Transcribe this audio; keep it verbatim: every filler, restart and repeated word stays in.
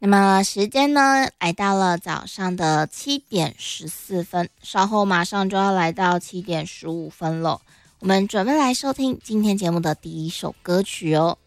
那么时间呢，来到了早上的七点十四分，稍后马上就要来到七点十五分了。我们准备来收听今天节目的第一首歌曲哦。